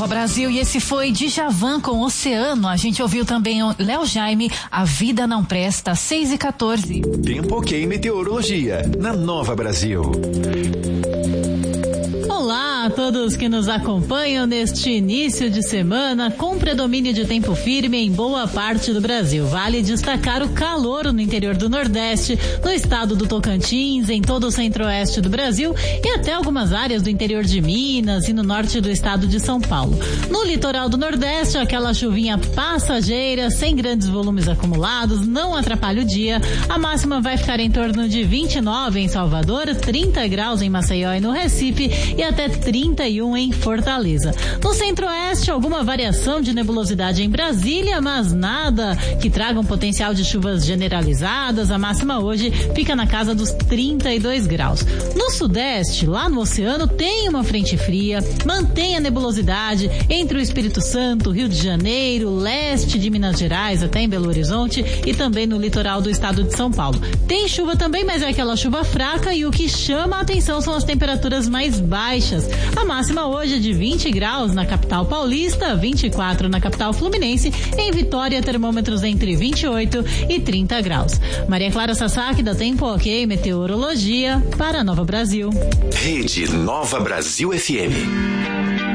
Nova Brasil, e esse foi Djavan com Oceano. A gente ouviu também o Léo Jaime, A Vida Não Presta, 6h14. Tempo OK Meteorologia, na Nova Brasil. Olá a todos que nos acompanham neste início de semana com predomínio de tempo firme em boa parte do Brasil. Vale destacar o calor no interior do Nordeste, no estado do Tocantins, em todo o centro-oeste do Brasil e até algumas áreas do interior de Minas e no norte do estado de São Paulo. No litoral do Nordeste, aquela chuvinha passageira, sem grandes volumes acumulados, não atrapalha o dia. A máxima vai ficar em torno de 29 em Salvador, 30 graus em Maceió e no Recife e até 31 em Fortaleza. No centro-oeste, alguma variação de nebulosidade em Brasília, mas nada que traga um potencial de chuvas generalizadas. A máxima hoje fica na casa dos 32 graus. No sudeste, lá no oceano, tem uma frente fria, mantém a nebulosidade entre o Espírito Santo, Rio de Janeiro, leste de Minas Gerais, até em Belo Horizonte e também no litoral do estado de São Paulo. Tem chuva também, mas é aquela chuva fraca e o que chama a atenção são as temperaturas mais baixas. A máxima hoje é de 20 graus na capital paulista, 24 na capital fluminense, em Vitória termômetros entre 28 e 30 graus. Maria Clara Sasaki da Tempo OK Meteorologia para Nova Brasil. Rede Nova Brasil FM.